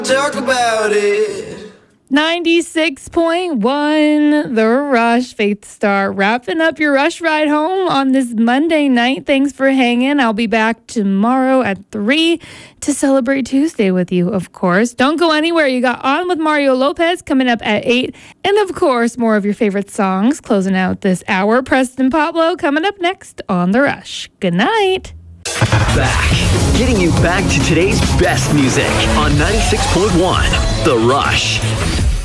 Talk about it. 96.1 The Rush, Faith Star, wrapping up your Rush ride home on this Monday night. Thanks for hanging. I'll be back tomorrow at 3 to celebrate Tuesday with you, of course. Don't go anywhere. You got On with Mario Lopez coming up at 8. And, of course, more of your favorite songs closing out this hour. Preston Pablo coming up next on The Rush. Good night. Back. Getting you back to today's best music on 96.1 The Rush.